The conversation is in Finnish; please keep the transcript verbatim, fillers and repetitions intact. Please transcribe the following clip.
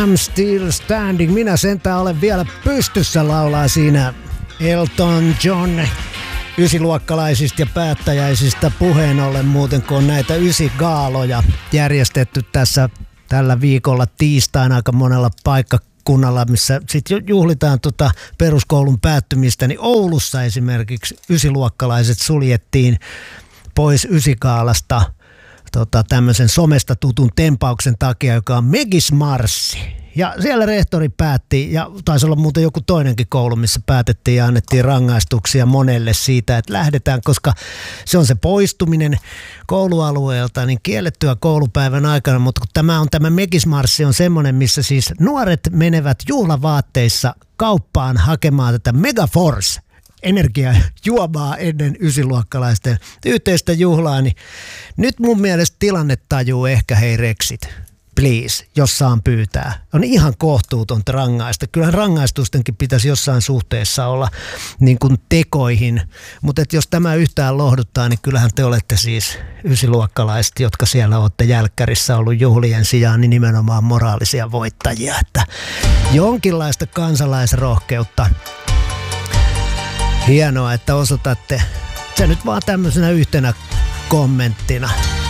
I'm still standing. Minä sentään olen vielä pystyssä, laulaa siinä Elton John. Ysiluokkalaisista ja päättäjäisistä puheen ollen muuten, kun on näitä ysigaaloja järjestetty tässä tällä viikolla tiistaina aika monella paikkakunnalla, missä sitten juhlitaan tota peruskoulun päättymistä, niin Oulussa esimerkiksi ysiluokkalaiset suljettiin pois ysigaalasta tota, tämmöisen somesta tutun tempauksen takia, joka on Megismarssi. Ja siellä rehtori päätti, ja taisi olla muuten joku toinenkin koulu, missä päätettiin ja annettiin rangaistuksia monelle siitä, että lähdetään, koska se on se poistuminen koulualueelta, niin kiellettyä koulupäivän aikana, mutta kun tämä on tämä Megismarssi on semmoinen, missä siis nuoret menevät juhlavaatteissa kauppaan hakemaan tätä Megaforce energiajuomaa ennen ysiluokkalaisten yhteistä juhlaa, niin nyt mun mielestä tilanne tajuu ehkä hei reksit. Please, jos saan pyytää. On ihan kohtuutonta rangaista. Kyllähän rangaistustenkin pitäisi jossain suhteessa olla niin kuin tekoihin. Mutta jos tämä yhtään lohduttaa, niin kyllähän te olette siis ysiluokkalaiset, jotka siellä olette jälkkärissä ollut juhlien sijaan, niin nimenomaan moraalisia voittajia. Että jonkinlaista kansalaisrohkeutta. Hienoa, että osoitatte se nyt vaan tämmöisenä yhtenä kommenttina.